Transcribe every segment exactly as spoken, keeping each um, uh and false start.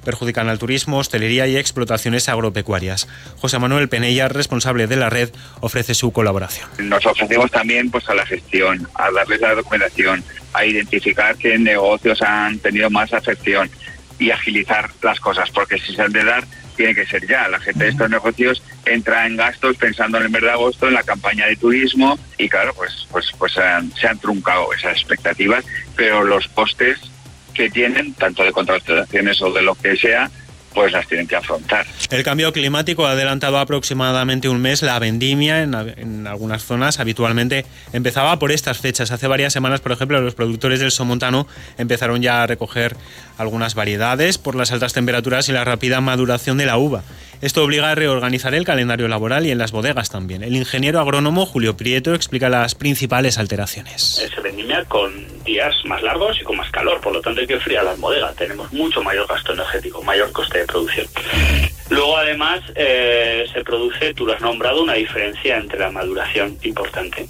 perjudican al turismo, hostelería y explotaciones agropecuarias. José Manuel Penella, responsable de la red, ofrece su colaboración. Nos ofrecemos también pues, a la gestión, a darles la documentación, a identificar qué negocios han tenido más afección y agilizar las cosas, porque si se han de dar, tiene que ser ya. La gente de estos negocios entra en gastos pensando en el mes de agosto, en la campaña de turismo, y claro, pues pues pues se han, se han truncado esas expectativas, pero los costes que tienen, tanto de contrataciones o de lo que sea, pues las tienen que afrontar. El cambio climático ha adelantado aproximadamente un mes la vendimia en, en algunas zonas. Habitualmente empezaba por estas fechas. Hace varias semanas, por ejemplo, los productores del Somontano empezaron ya a recoger algunas variedades por las altas temperaturas y la rápida maduración de la uva. Esto obliga a reorganizar el calendario laboral y en las bodegas también. El ingeniero agrónomo Julio Prieto explica las principales alteraciones. Se vendimia con días más largos y con más calor, por lo tanto hay que enfriar las bodegas. Tenemos mucho mayor gasto energético, mayor coste de producción. Luego además eh, se produce, tú lo has nombrado, una diferencia entre la maduración importante.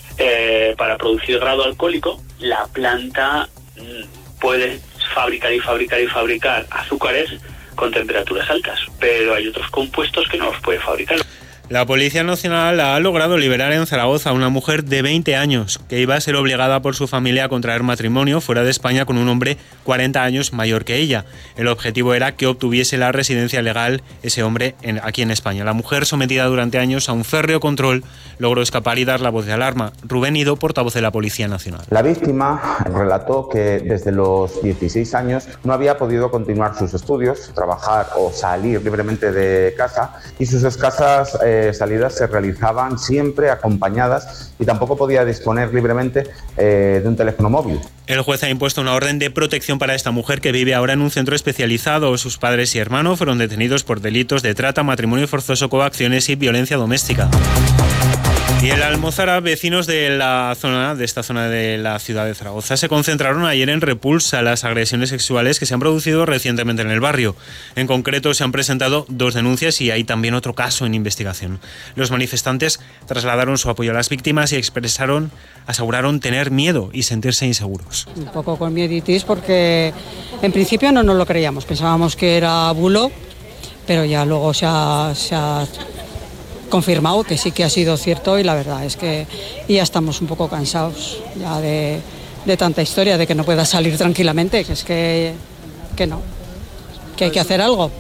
Eh, para producir grado alcohólico, la planta mm, puede fabricar y fabricar y fabricar azúcares con temperaturas altas, pero hay otros compuestos que no los puede fabricar. La Policía Nacional ha logrado liberar en Zaragoza a una mujer de veinte años que iba a ser obligada por su familia a contraer matrimonio fuera de España con un hombre cuarenta años mayor que ella. El objetivo era que obtuviese la residencia legal ese hombre en, aquí en España. La mujer, sometida durante años a un férreo control, logró escapar y dar la voz de alarma. Rubén Ido, portavoz de la Policía Nacional. La víctima relató que desde los dieciséis años no había podido continuar sus estudios, trabajar o salir libremente de casa, y sus escasas eh, salidas se realizaban siempre acompañadas y tampoco podía disponer libremente eh, de un teléfono móvil. El juez ha impuesto una orden de protección para esta mujer que vive ahora en un centro especializado. Sus padres y hermano fueron detenidos por delitos de trata, matrimonio forzoso, coacciones y violencia doméstica. Y en la Almozara, vecinos de la zona de esta zona de la ciudad de Zaragoza se concentraron ayer en repulsa a las agresiones sexuales que se han producido recientemente en el barrio. En concreto, se han presentado dos denuncias y hay también otro caso en investigación. Los manifestantes trasladaron su apoyo a las víctimas y expresaron, aseguraron tener miedo y sentirse inseguros. Un poco con mieditis porque en principio no nos lo creíamos, pensábamos que era bulo, pero ya luego se ha... Se ha confirmado que sí que ha sido cierto y la verdad es que ya estamos un poco cansados ya de, de tanta historia, de que no pueda salir tranquilamente, que es que, que no, que hay que hacer algo.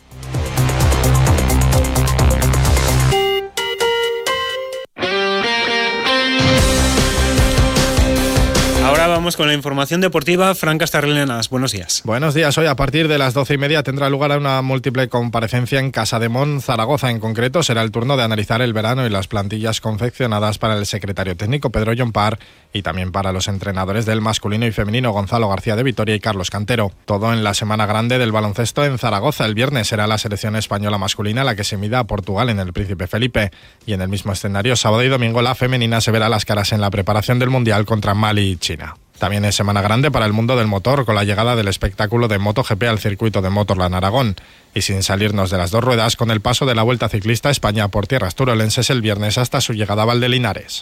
Ahora vamos con la información deportiva. Fran Castarlenas, buenos días. Buenos días. Hoy a partir de las doce y media tendrá lugar una múltiple comparecencia en Casa de Mon, Zaragoza. En concreto será el turno de analizar el verano y las plantillas confeccionadas para el secretario técnico Pedro Llompart y también para los entrenadores del masculino y femenino Gonzalo García de Vitoria y Carlos Cantero. Todo en la semana grande del baloncesto en Zaragoza. El viernes será la selección española masculina la que se mida a Portugal en el Príncipe Felipe. Y en el mismo escenario, sábado y domingo, la femenina se verá las caras en la preparación del Mundial contra Mali y China. También es semana grande para el mundo del motor, con la llegada del espectáculo de MotoGP al circuito de Motorland Aragón. Y sin salirnos de las dos ruedas, con el paso de la Vuelta Ciclista a España por tierras turolenses el viernes hasta su llegada a Valdelinares.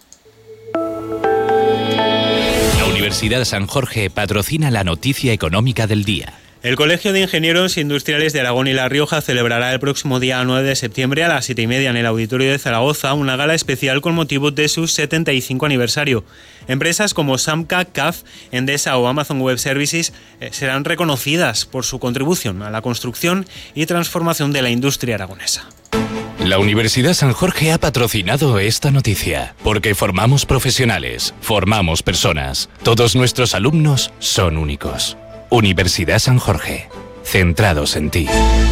La Universidad San Jorge patrocina la noticia económica del día. El Colegio de Ingenieros Industriales de Aragón y La Rioja celebrará el próximo día nueve de septiembre a las siete y media en el Auditorio de Zaragoza una gala especial con motivo de su setenta y cinco aniversario. Empresas como Samca, C A F, Endesa o Amazon Web Services eh, serán reconocidas por su contribución a la construcción y transformación de la industria aragonesa. La Universidad San Jorge ha patrocinado esta noticia, porque formamos profesionales, formamos personas. Todos nuestros alumnos son únicos. Universidad San Jorge, centrados en ti.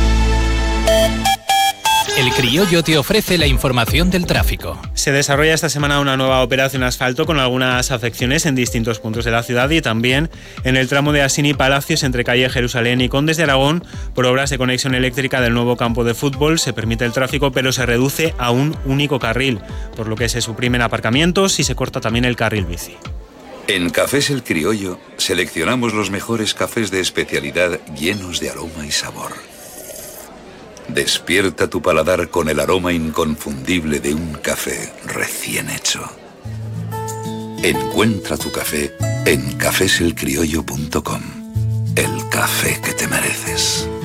El Criollo te ofrece la información del tráfico. Se desarrolla esta semana una nueva operación asfalto con algunas afecciones en distintos puntos de la ciudad y también en el tramo de Asini Palacios entre calle Jerusalén y Condes de Aragón. Por obras de conexión eléctrica del nuevo campo de fútbol se permite el tráfico, pero se reduce a un único carril, por lo que se suprimen aparcamientos y se corta también el carril bici. En Cafés El Criollo seleccionamos los mejores cafés de especialidad llenos de aroma y sabor. Despierta tu paladar con el aroma inconfundible de un café recién hecho. Encuentra tu café en cafés el criollo punto com. El café que te mereces.